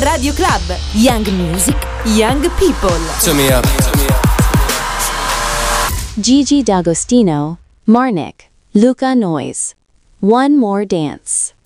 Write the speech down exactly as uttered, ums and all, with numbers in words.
Radio Club. Young Music, Young People. Turn me up. Gigi D'Agostino, Marnik, Luca Noyes. One More Dance.